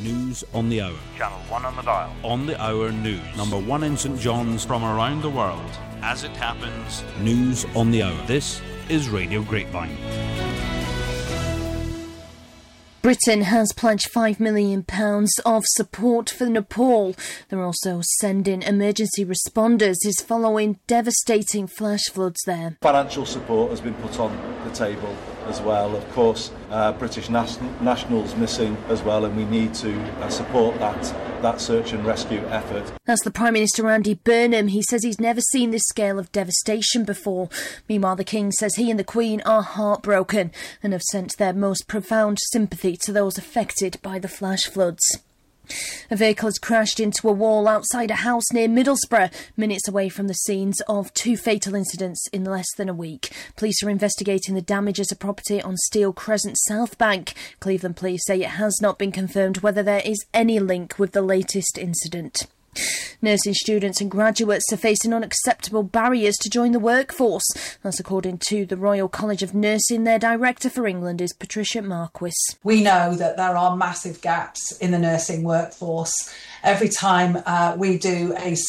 News on the hour. Channel 1 on the dial. On the hour news. Number 1 in St John's. From around the world. As it happens. News on the hour. This is Radio Grapevine. Britain has pledged £5 million of support for Nepal. They're also sending emergency responders following devastating flash floods there. Financial support has been put on the table as well. Of course, British nationals missing as well, and we need to support that search and rescue effort. That's the Prime Minister Andy Burnham. He says he's never seen this scale of devastation before. Meanwhile, the King says he and the Queen are heartbroken and have sent their most profound sympathy to those affected by the flash floods. A vehicle has crashed into a wall outside a house near Middlesbrough, minutes away from the scenes of 2 fatal incidents in less than a week. Police are investigating the damage at a property on Steel Crescent South Bank. Cleveland police say it has not been confirmed whether there is any link with the latest incident. Nursing students and graduates are facing unacceptable barriers to join the workforce. That's according to the Royal College of Nursing. Their director for England is Patricia Marquis. We know that there are massive gaps in the nursing workforce. Every time we do a